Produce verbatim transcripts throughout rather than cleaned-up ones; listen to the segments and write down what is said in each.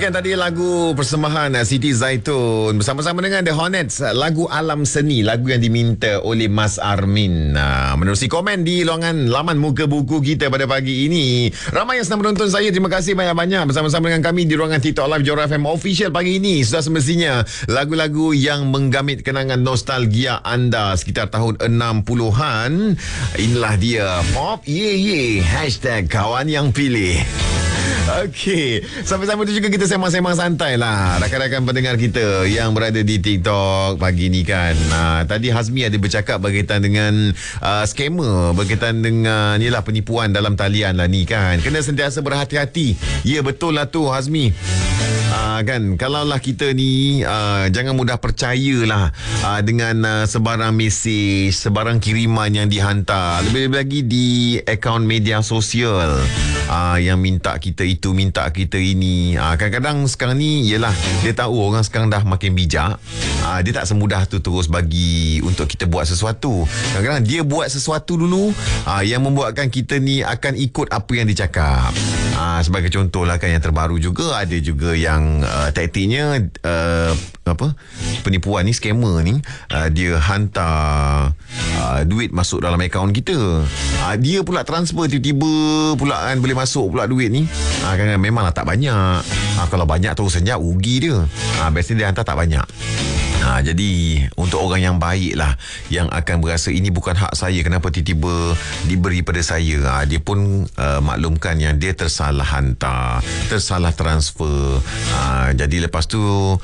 Itu yang tadi lagu persembahan Siti Zaitun bersama-sama dengan The Hornets, lagu Alam Seni, lagu yang diminta oleh Mas Armin. Nah, menerusi komen di laman laman muka buku kita pada pagi ini. Ramai yang sedang menonton saya, terima kasih banyak-banyak bersama-sama dengan kami di ruangan TikTok Live Johor F M Official pagi ini. Sudah semestinya lagu-lagu yang menggamit kenangan nostalgia anda sekitar tahun enam puluhan. Inilah dia Pop Ye Ye, hashtag kawan yang pilih. Okey, sampai-sampai tu juga kita sembang-sembang santai lah rakan-rakan pendengar kita yang berada di TikTok pagi ni kan. uh, Tadi Hazmi ada bercakap berkaitan dengan uh, scammer, berkaitan dengan yelah penipuan dalam talian lah ni kan. Kena sentiasa berhati-hati. Ya, betul lah tu Hazmi. Uh, kan, kalaulah kita ni uh, jangan mudah percayalah uh, dengan uh, sebarang mesej, sebarang kiriman yang dihantar, lebih-lebih lagi di akaun media sosial uh, yang minta kita itu, minta kita ini. uh, Kadang-kadang sekarang ni yelah, dia tahu orang sekarang dah makin bijak. uh, Dia tak semudah tu terus bagi untuk kita buat sesuatu. Kadang-kadang dia buat sesuatu dulu uh, yang membuatkan kita ni akan ikut apa yang dia cakap. uh, Sebagai contoh lah kan, yang terbaru juga ada juga yang uh, taktiknya uh, apa penipuan ni, scammer ni, uh, dia hantar uh, duit masuk dalam akaun kita. uh, Dia pula transfer tiba-tiba pula kan, boleh masuk pula duit ni. uh, kan, memanglah tak banyak. uh, Kalau banyak terus senyap rugi dia. uh, Biasanya dia hantar tak banyak. Ha, jadi untuk orang yang baik lah, yang akan berasa ini bukan hak saya, kenapa tiba-tiba diberi pada saya, ha, dia pun uh, maklumkan yang dia tersalah hantar, tersalah transfer. ha, Jadi lepas tu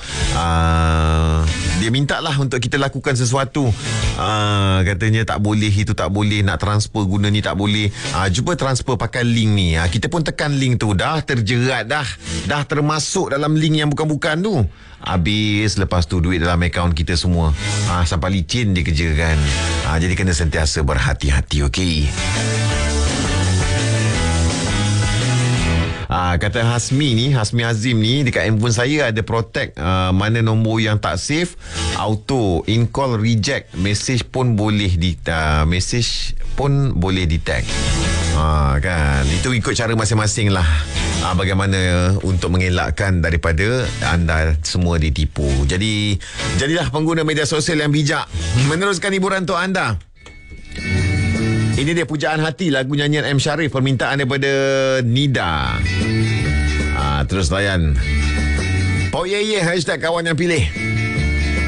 uh, dia minta lah untuk kita lakukan sesuatu. uh, Katanya tak boleh, itu tak boleh, nak transfer guna ni tak boleh. uh, Cuba transfer pakai link ni. ha, Kita pun tekan link tu, dah terjerat dah, dah termasuk dalam link yang bukan-bukan tu. Habis lepas tu duit dalam akaun kita semua. ha, Sampai licin dia kerja kan. ha, Jadi kena sentiasa berhati-hati. Okey. ha, Kata Hasmi ni, Hasmi Azim ni, dekat handphone saya ada protect uh, mana nombor yang tak save, auto in call reject, message pun boleh di uh, message pun boleh detect. Ha, kan, itu ikut cara masing-masing lah. ha, Bagaimana untuk mengelakkan daripada anda semua ditipu. Jadi jadilah pengguna media sosial yang bijak. Meneruskan hiburan untuk anda. Ini dia Pujaan Hati, lagu nyanyian M. Sharif, permintaan daripada Nida. ha, Terus layan Pop Ye Ye, hashtag kawan yang pilih.